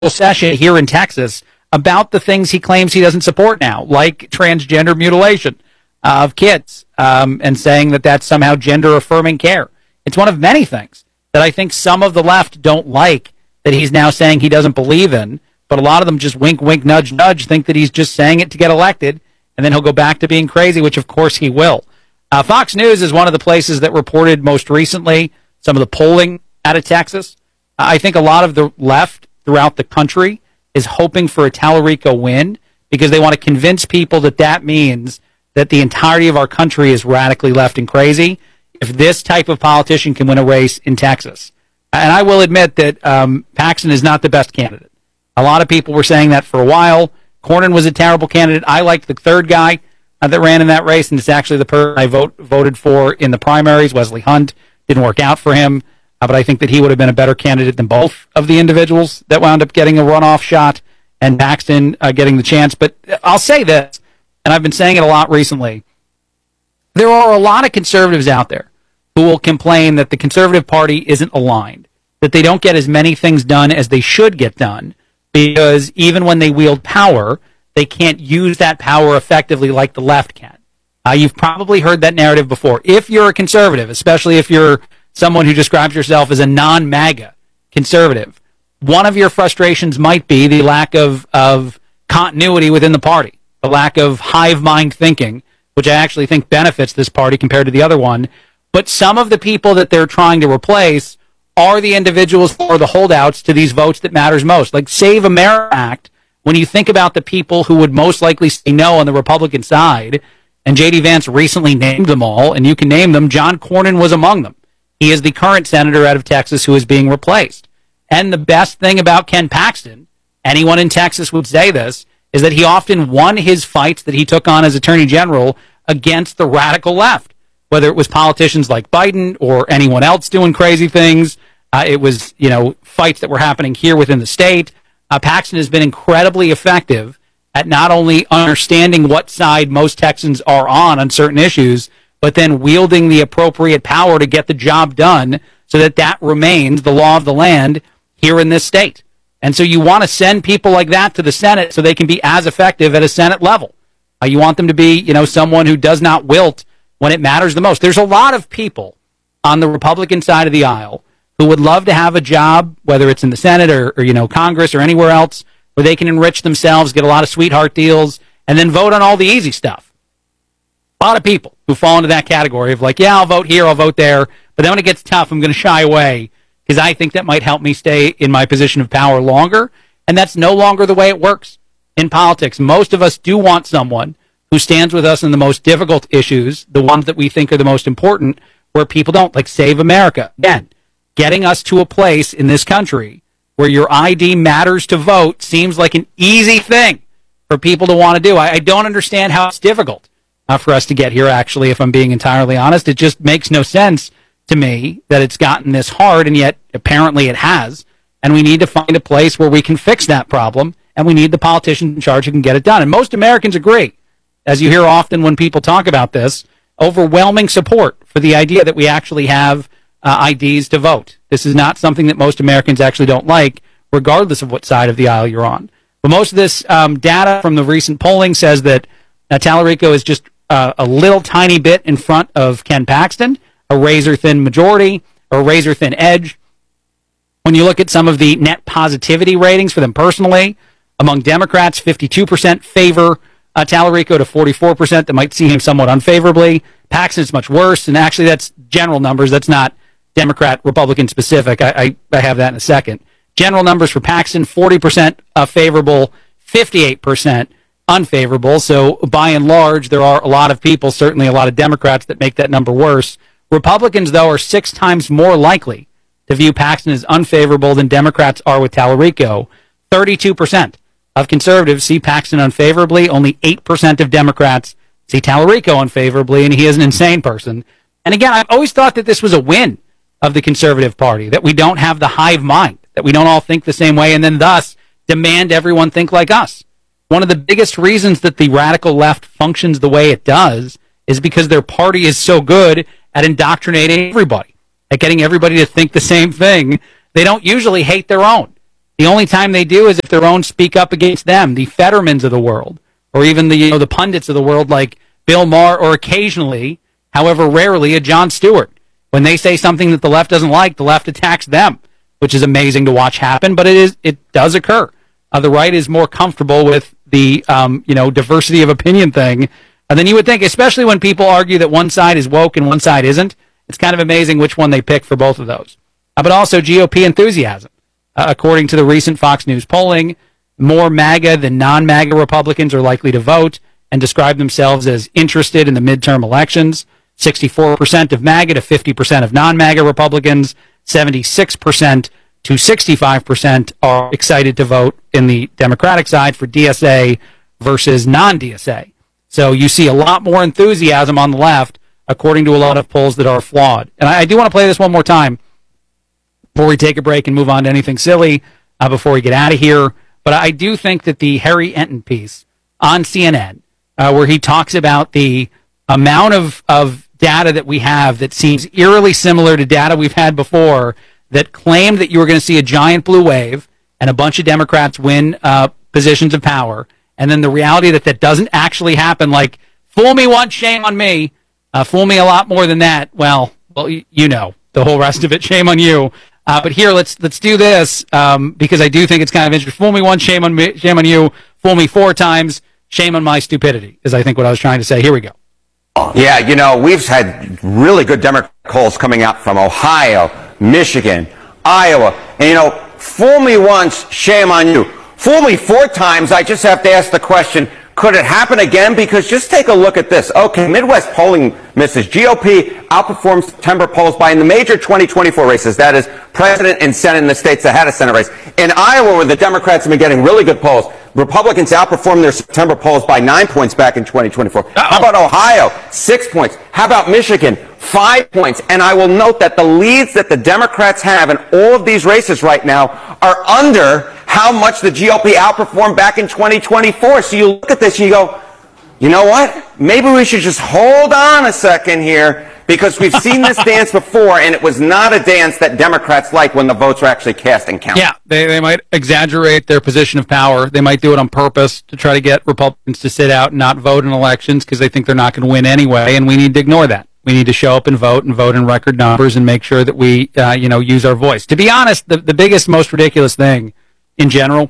session here in Texas about the things he claims he doesn't support now, like transgender mutilation of kids, and saying that that's somehow gender-affirming care. It's one of many things that I think some of the left don't like that he's now saying he doesn't believe in, but a lot of them just wink, wink, nudge, nudge, think that he's just saying it to get elected, and then he'll go back to being crazy, which of course he will. Fox News is one of the places that reported most recently some of the polling out of Texas. I think a lot of the left throughout the country is hoping for a Tallarico win because they want to convince people that that means that the entirety of our country is radically left and crazy if this type of politician can win a race in Texas. And I will admit that Paxton is not the best candidate. A lot of people were saying that for a while. Cornyn was a terrible candidate. I liked the third guy that ran in that race, and it's actually the person I voted for in the primaries, Wesley Hunt. Didn't work out for him, but I think that he would have been a better candidate than both of the individuals that wound up getting a runoff shot and Paxton getting the chance. But I'll say this, and I've been saying it a lot recently. There are a lot of conservatives out there who will complain that the conservative party isn't aligned, that they don't get as many things done as they should get done, because even when they wield power, they can't use that power effectively like the left can. You've probably heard that narrative before. If you're a conservative, especially if you're someone who describes yourself as a non-MAGA conservative, one of your frustrations might be the lack of continuity within the party, the lack of hive mind thinking, which I actually think benefits this party compared to the other one. But some of the people that they're trying to replace are the individuals or the holdouts to these votes that matters most. Like Save America Act, when you think about the people who would most likely say no on the Republican side, and J.D. Vance recently named them all, and you can name them, John Cornyn was among them. He is the current senator out of Texas who is being replaced. And the best thing about Ken Paxton, anyone in Texas would say this, is that he often won his fights that he took on as attorney general against the radical left, whether it was politicians like Biden or anyone else doing crazy things. It was, fights that were happening here within the state. Paxton has been incredibly effective at not only understanding what side most Texans are on certain issues, but then wielding the appropriate power to get the job done so that that remains the law of the land here in this state. And so you want to send people like that to the Senate so they can be as effective at a Senate level. You want them to be, someone who does not wilt when it matters the most. There's a lot of people on the Republican side of the aisle who would love to have a job, whether it's in the Senate or Congress or anywhere else, where they can enrich themselves, get a lot of sweetheart deals, and then vote on all the easy stuff. A lot of people who fall into that category of like, yeah, I'll vote here, I'll vote there, but then when it gets tough, I'm going to shy away because I think that might help me stay in my position of power longer, and that's no longer the way it works in politics. Most of us do want someone who stands with us in the most difficult issues, the ones that we think are the most important, where people don't, like Save America. Again, getting us to a place in this country where your ID matters to vote seems like an easy thing for people to want to do. I don't understand how it's difficult for us to get here, actually, if I'm being entirely honest. It just makes no sense to me that it's gotten this hard, and yet apparently it has. And we need to find a place where we can fix that problem, and we need the politicians in charge who can get it done. And most Americans agree, as you hear often when people talk about this, overwhelming support for the idea that we actually have IDs to vote. This is not something that most Americans actually don't like, regardless of what side of the aisle you're on. But most of this data from the recent polling says that Tallarico is just a little tiny bit in front of Ken Paxton, a razor-thin majority, or a razor-thin edge. When you look at some of the net positivity ratings for them personally, among Democrats, 52% favor Tallarico to 44% that might see him somewhat unfavorably. Paxton's much worse, and actually that's general numbers. That's not Democrat, Republican specific. I have that in a second. General numbers for Paxton, 40% favorable, 58% unfavorable. So by and large, there are a lot of people, certainly a lot of Democrats, that make that number worse. Republicans, though, are 6 times more likely to view Paxton as unfavorable than Democrats are with Tallarico. 32% of conservatives see Paxton unfavorably. Only 8% of Democrats see Tallarico unfavorably, and he is an insane person. And again, I've always thought that this was a win of the conservative party, that we don't have the hive mind, that we don't all think the same way, and then thus demand everyone think like us. One of the biggest reasons that the radical left functions the way it does is because their party is so good at indoctrinating everybody, at getting everybody to think the same thing. They don't usually hate their own. The only time they do is if their own speak up against them, the Fettermans of the world, or even the pundits of the world like Bill Maher, or occasionally, however rarely, a Jon Stewart. When they say something that the left doesn't like, the left attacks them, which is amazing to watch happen, but it does occur. The right is more comfortable with the diversity of opinion thing than you would think, especially when people argue that one side is woke and one side isn't. It's kind of amazing which one they pick for both of those. But also GOP enthusiasm. According to the recent Fox News polling, more MAGA than non-MAGA Republicans are likely to vote and describe themselves as interested in the midterm elections. 64% of MAGA to 50% of non-MAGA Republicans, 76% to 65% are excited to vote in the Democratic side for DSA versus non-DSA. So you see a lot more enthusiasm on the left, according to a lot of polls that are flawed. And I do want to play this one more time before we take a break and move on to anything silly before we get out of here. But I do think that the Harry Enton piece on CNN, where he talks about the amount of data that we have that seems eerily similar to data we've had before that claimed that you were going to see a giant blue wave and a bunch of Democrats win positions of power, and then the reality that doesn't actually happen, like, fool me once, shame on me, fool me a lot more than that, well, you know, the whole rest of it, shame on you. But here, let's do this, because I do think it's kind of interesting. Fool me once, shame on me, shame on you. Fool me 4 times, shame on my stupidity, is I think what I was trying to say. Here we go. Yeah, you know, we've had really good Democrat polls coming out from Ohio, Michigan, Iowa. And, you know, fool me once, shame on you. Fool me 4 times, I just have to ask the question, could it happen again? Because just take a look at this. Okay, Midwest polling misses. GOP outperforms September polls by in the major 2024 races. That is president and Senate in the states that had a Senate race. In Iowa, where the Democrats have been getting really good polls, Republicans outperformed their September polls by 9 points back in 2024. How about Ohio? 6 points. How about Michigan? 5 points. And I will note that the leads that the Democrats have in all of these races right now are under how much the GOP outperformed back in 2024. So you look at this and you go, you know what? Maybe we should just hold on a second here, because we've seen this dance before, and it was not a dance that Democrats like when the votes are actually cast and counted. Yeah, they might exaggerate their position of power. They might do it on purpose to try to get Republicans to sit out and not vote in elections because they think they're not going to win anyway, and we need to ignore that. We need to show up and vote in record numbers and make sure that we, use our voice. To be honest, the biggest, most ridiculous thing in general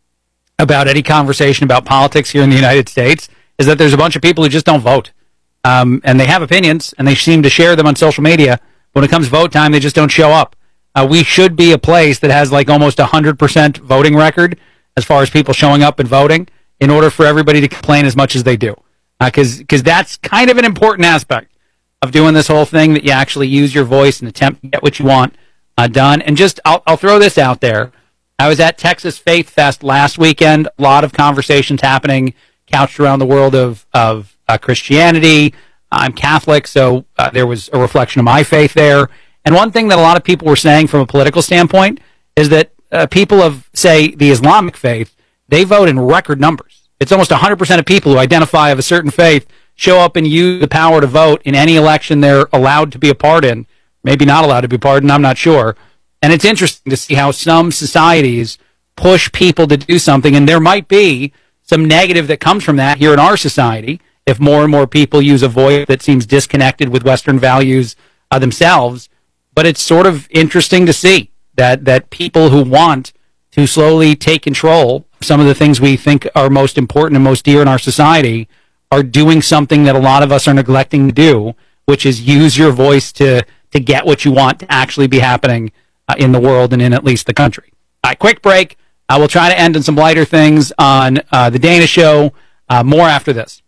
about any conversation about politics here in the United States is that there's a bunch of people who just don't vote. And they have opinions, and they seem to share them on social media. When it comes vote time, they just don't show up. We should be a place that has like almost 100% voting record as far as people showing up and voting in order for everybody to complain as much as they do. Because that's kind of an important aspect of doing this whole thing, that you actually use your voice and attempt to get what you want done. And just, I'll throw this out there. I was at Texas Faith Fest last weekend. A lot of conversations happening, couched around the world of Christianity. I'm Catholic, so there was a reflection of my faith there. And one thing that a lot of people were saying from a political standpoint is that people of, say, the Islamic faith, they vote in record numbers. It's almost 100% of people who identify of a certain faith show up and use the power to vote in any election they're allowed to be a part in. Maybe not allowed to be a part in, I'm not sure. And it's interesting to see how some societies push people to do something, and there might be some negative that comes from that here in our society if more and more people use a voice that seems disconnected with Western values themselves. But it's sort of interesting to see that people who want to slowly take control of some of the things we think are most important and most dear in our society are doing something that a lot of us are neglecting to do, which is use your voice to get what you want to actually be happening in the world and in at least the country. All right, quick break. We'll try to end on some lighter things on the Dana Show. More after this.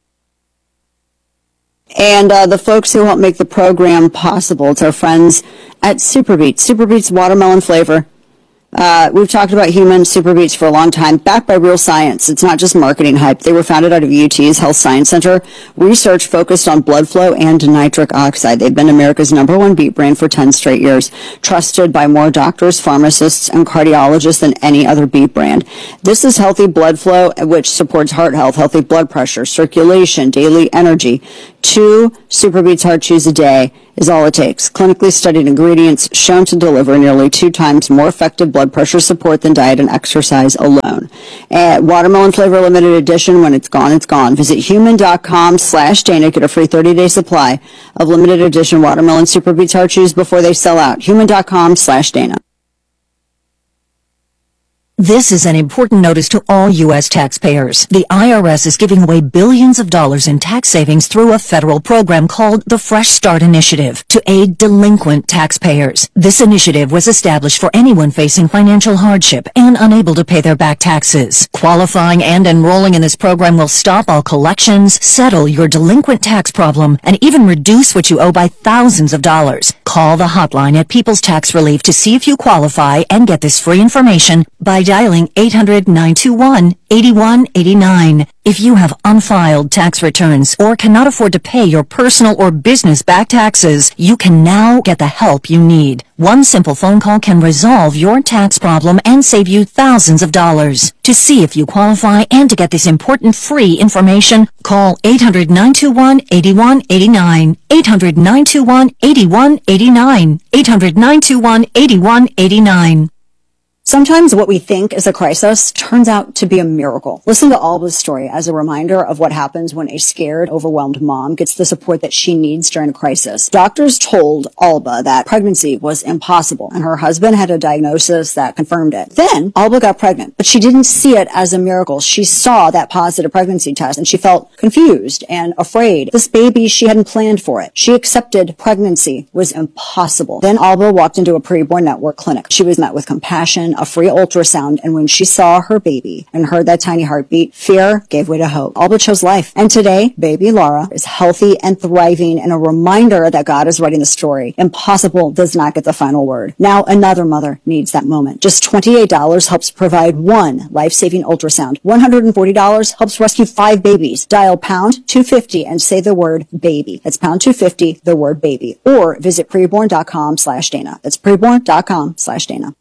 And the folks who help make the program possible, it's our friends at Superbeets. Superbeets watermelon flavor. We've talked about human Superbeets for a long time, backed by real science. It's not just marketing hype. They were founded out of UT's Health Science Center. Research focused on blood flow and nitric oxide. They've been America's #1 beet brand for 10 straight years, trusted by more doctors, pharmacists, and cardiologists than any other beet brand. This is healthy blood flow, which supports heart health, healthy blood pressure, circulation, daily energy, 2 Super Beets Heart Chews a day is all it takes. Clinically studied ingredients shown to deliver nearly 2 times more effective blood pressure support than diet and exercise alone. Watermelon flavor limited edition. When it's gone, it's gone. Visit human.com/Dana. Get a free 30-day supply of limited edition watermelon Super Beets Heart Chews before they sell out. Human.com/Dana. This is an important notice to all U.S. taxpayers. The IRS is giving away billions of dollars in tax savings through a federal program called the Fresh Start Initiative to aid delinquent taxpayers. This initiative was established for anyone facing financial hardship and unable to pay their back taxes. Qualifying and enrolling in this program will stop all collections, settle your delinquent tax problem, and even reduce what you owe by thousands of dollars. Call the hotline at People's Tax Relief to see if you qualify and get this free information by dialing 800-921-8189. If you have unfiled tax returns or cannot afford to pay your personal or business back taxes, you can now get the help you need. One simple phone call can resolve your tax problem and save you thousands of dollars. To see if you qualify and to get this important free information, call 800-921-8189. 800-921-8189. 800-921-8189. Sometimes what we think is a crisis turns out to be a miracle. Listen to Alba's story as a reminder of what happens when a scared, overwhelmed mom gets the support that she needs during a crisis. Doctors told Alba that pregnancy was impossible, and her husband had a diagnosis that confirmed it. Then, Alba got pregnant, but she didn't see it as a miracle. She saw that positive pregnancy test, and she felt confused and afraid. This baby, she hadn't planned for it. She accepted pregnancy was impossible. Then Alba walked into a preborn network clinic. She was met with compassion, a free ultrasound, and when she saw her baby and heard that tiny heartbeat, fear gave way to hope. Alba chose life. And today, baby Laura is healthy and thriving, and a reminder that God is writing the story. Impossible does not get the final word. Now another mother needs that moment. Just $28 helps provide one life-saving ultrasound. $140 helps rescue 5 babies. Dial pound 250 and say the word baby. That's pound 250, the word baby. Or visit preborn.com/Dana. That's preborn.com/Dana.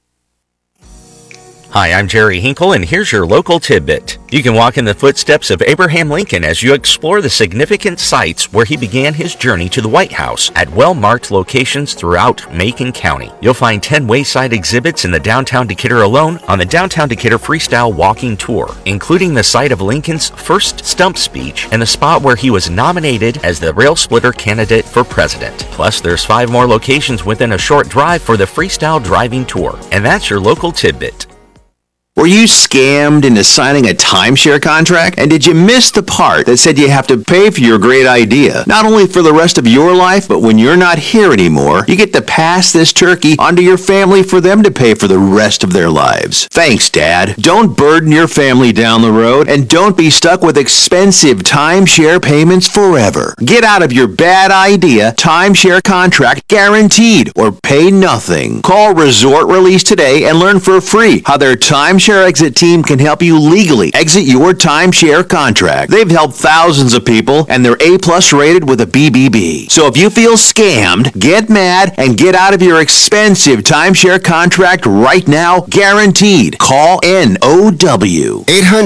Hi, I'm Jerry Hinkle, and here's your local tidbit. You can walk in the footsteps of Abraham Lincoln as you explore the significant sites where he began his journey to the White House at well-marked locations throughout Macon County. You'll find 10 wayside exhibits in the downtown Decatur alone on the Downtown Decatur Freestyle Walking Tour, including the site of Lincoln's first stump speech and the spot where he was nominated as the rail splitter candidate for president. Plus, there's 5 more locations within a short drive for the Freestyle Driving Tour. And that's your local tidbit. Were you scammed into signing a timeshare contract? And did you miss the part that said you have to pay for your great idea? Not only for the rest of your life, but when you're not here anymore, you get to pass this turkey onto your family for them to pay for the rest of their lives. Thanks, Dad. Don't burden your family down the road, and don't be stuck with expensive timeshare payments forever. Get out of your bad idea timeshare contract guaranteed, or pay nothing. Call Resort Release today and learn for free how their timeshare exit team can help you legally exit your timeshare contract. They've helped thousands of people, and they're A+ rated with a BBB. So if you feel scammed, get mad and get out of your expensive timeshare contract right now, guaranteed. Call NOW.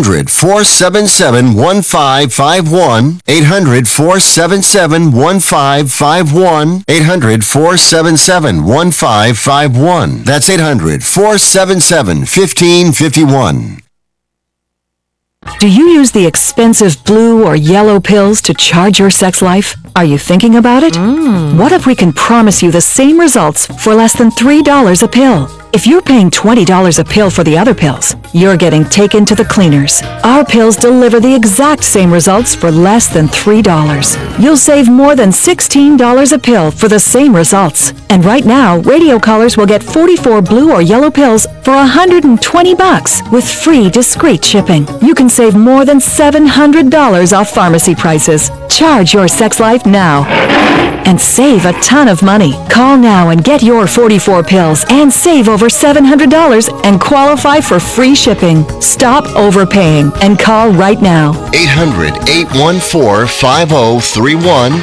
800-477-1551. 800-477-1551. 800-477-1551. That's 800-477-1551. Do you use the expensive blue or yellow pills to charge your sex life? Are you thinking about it? What if we can promise you the same results for less than $3 a pill? If you're paying $20 a pill for the other pills, you're getting taken to the cleaners. Our pills deliver the exact same results for less than $3. You'll save more than $16 a pill for the same results. And right now, radio callers will get 44 blue or yellow pills for $120 with free discreet shipping. You can save more than $700 off pharmacy prices. Charge your sex life now and save a ton of money. Call now and get your 44 pills and save over $700 and qualify for free shipping. Stop overpaying and call right now. 800-814-5031.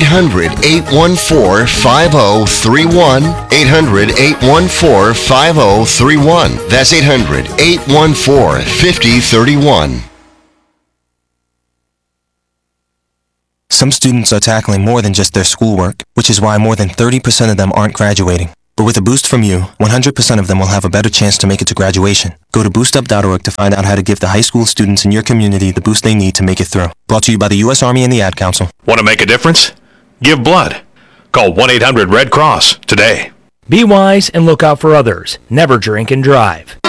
800-814-5031. 800-814-5031. That's 800-814-5031. Some students are tackling more than just their schoolwork, which is why more than 30% of them aren't graduating. But with a boost from you, 100% of them will have a better chance to make it to graduation. Go to boostup.org to find out how to give the high school students in your community the boost they need to make it through. Brought to you by the U.S. Army and the Ad Council. Want to make a difference? Give blood. Call 1-800-RED-CROSS today. Be wise and look out for others. Never drink and drive.